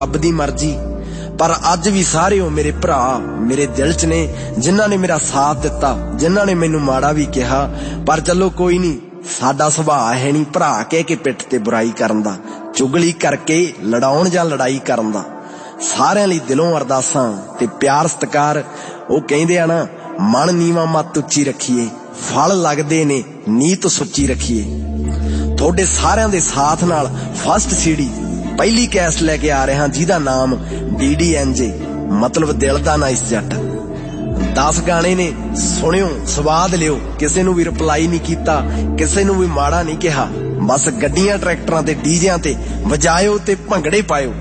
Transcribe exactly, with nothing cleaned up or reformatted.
ਰੱਬ ਦੀ ਮਰਜ਼ੀ। पर अज भी सारे हो मेरे भरा मेरे दिल च ने, जिन्हां ने मेरा साथ दिता, जिन्हां ने मैनू माड़ा भी कहा। पर चलो कोई नहीं, साडा सुभाव है नहीं भरा कह के पिठ ते बुराई करन दा, चुगली करके लड़ाउण जां लड़ाई करन दा। सारिआं लई दिलों अरदासां ते प्यार सत्कार। ओह कहिंदे आ ना, मन नीवा मत उच्ची रखीए, फल लगदे ने नीत सुच्ची रखीए। थोड़े सारिआं दे साथ नाल फस्ट सीडी पहली कैस लैके आ रहा जिहदा नाम डी डी एन जे, मतलब दिल दा ना इस जट। दस गाने ने, सुनियो स्वाद लियो। किसे नू भी रिप्लाई नहीं कीता, किसे नू भी माड़ा नहीं कहा। बस गड्डियां ट्रैक्टरां ते डीजियां ते वजायो ते भंगड़े पायो।